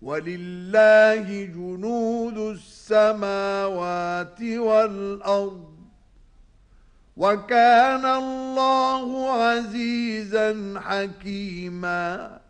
وَلِلَّهِ جُنُودُ السَّمَاوَاتِ وَالْأَرْضِ وَكَانَ اللَّهُ عَزِيزًا حَكِيمًا.